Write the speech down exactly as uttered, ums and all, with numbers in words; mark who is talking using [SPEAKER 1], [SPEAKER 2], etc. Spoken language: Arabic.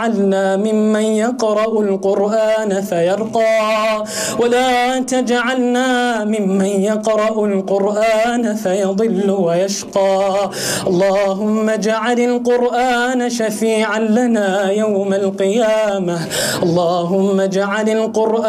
[SPEAKER 1] اجعلنا ممن يقرأ القرآن فيرقى، ولا تجعلنا ممن يقرأ القرآن فيضل ويشقى. اللهم اجعل القرآن شفيعا لنا يوم القيامة. اللهم اجعل القرآن